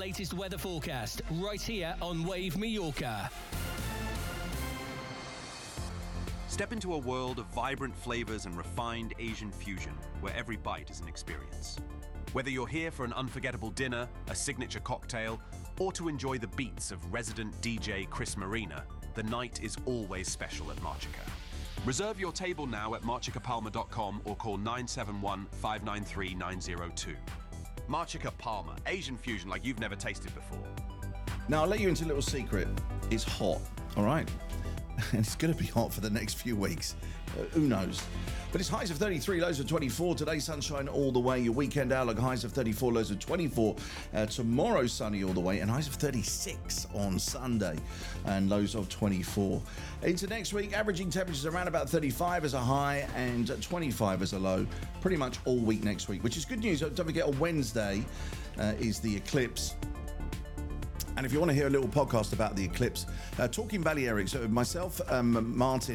latest weather forecast right here on Wave Mallorca. Step into a world of vibrant flavors and refined Asian fusion, where every bite is an experience. Whether you're here for an unforgettable dinner, a signature cocktail, or to enjoy the beats of resident DJ Chris Marina, the night is always special at Marchica. Reserve your table now at marchicapalma.com or call 971 593 902. Marchica Palma, Asian fusion like you've never tasted before. Now, I'll let you into a little secret. It's hot, all right? And it's going to be hot for the next few weeks. Who knows? But it's highs of 33, lows of 24. Today, sunshine all the way. Your weekend outlook, highs of 34, lows of 24. Tomorrow, sunny all the way, and highs of 36 on Sunday, and lows of 24. Into next week, averaging temperatures around about 35 as a high and 25 as a low, pretty much all week next week, which is good news. Don't forget, on Wednesday is the eclipse. And if you want to hear a little podcast about the eclipse, Talking Balearics, so myself, Martin,